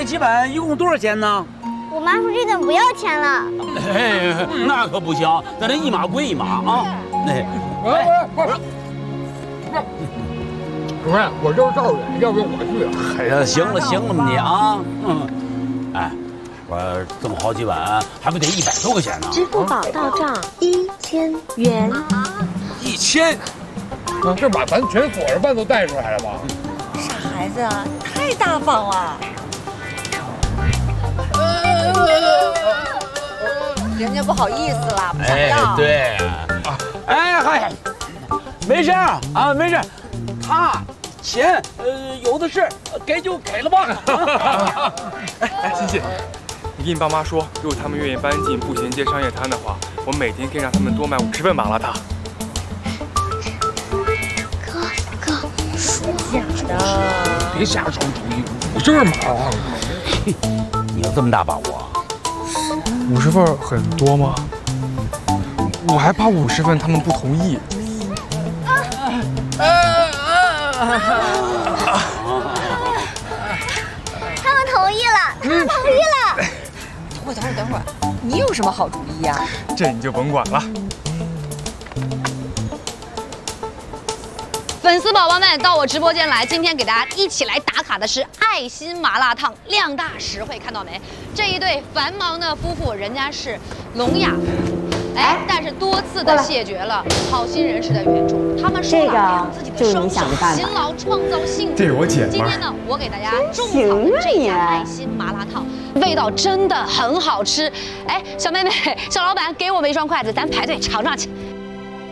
几碗一共多少钱呢？ 我妈说这顿不要钱了。 哎，那可不行，咱得一码归一码啊。那， 不是，主任，我就是赵远，要不要我去？ 哎呀，行了你啊，哎，我这么好几碗，还不得100多块钱呢？ 支付宝到账1000元。 1000？ 这把咱全锁着饭都带出来了吧？ 傻孩子啊，太大方了。人家不好意思了，不想要。 对，哎嗨，没事啊，没事，他钱有的是，给就给了吧。 哎，欣欣，你跟你爸妈说，如果他们愿意搬进步行街商业摊的话，我每天可以让他们多卖50份麻辣烫。 哥，说假的，别瞎出主意，50份麻辣烫。 你有这么大把握 ？50份很多吗？我还怕50份他们不同意。 他们同意了， 等会儿，你有什么好主意呀？ 这你就甭管了。 粉丝宝宝们到我直播间来，今天给大家一起来打卡的是爱心麻辣烫，量大实惠，看到没？这一对繁忙的夫妇，人家是聋哑夫妇，哎，但是多次的谢绝了好心人士的援助。他们说了，要用自己的双手勤劳创造幸福。 这是我姐。 今天呢，我给大家种草的这家爱心麻辣烫，味道真的很好吃。哎，小妹妹、小老板，给我们一双筷子，咱排队尝尝去。